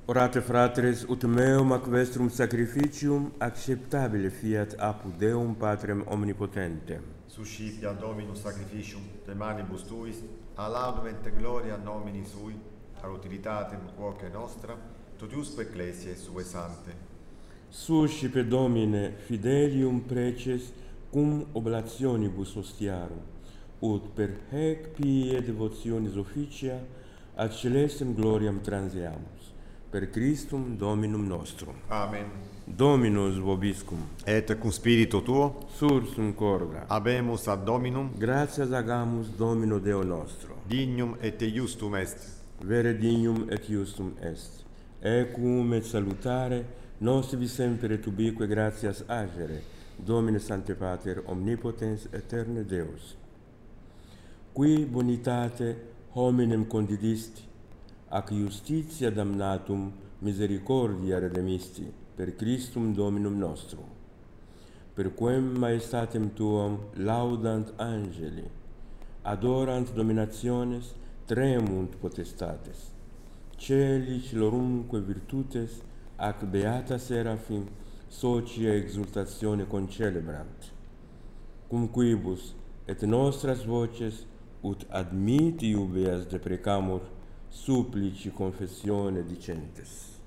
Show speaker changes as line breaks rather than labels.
Orate fratres, ut meum ac vestrum sacrificium acceptabile fiat apud Deum Patrem omnipotentem.
Suscipia Dominus sacrificium de manibus tuis, a laudum et gloria nomini sui, a utilitatem quoque nostra, totiusque ecclesiae sue sante.
Suscipe Domine fidelium preces cum oblationibus hostiarum, ut per haec pie devotionis officia ad celestem gloriam transeamus. Per Christum Dominum nostrum.
Amen.
Dominus vobiscum.
Et cum spiritu tuo,
Sursum corda.
habemus ad Dominum,
Gratias agamus Domino Deo nostro.
dignum et iustum est.
Vere dignum et justum est. Ecum et salutare, nostri semper et ubique gratias agere, Domine Sancte Pater, omnipotens aeterne Deus. Qui bonitate hominem condidisti, ac justitia damnatum misericordia redemisti, per Christum Dominum nostrum. Per quem maestatem tuam laudant angeli, adorant dominationes, tremunt potestates, celi celorumque virtutes, ac beata serafim, socia exultatione concelebrant. Cum quibus et nostras voces, ut admiti ubeas deprecamur, supplici confessione dicentes.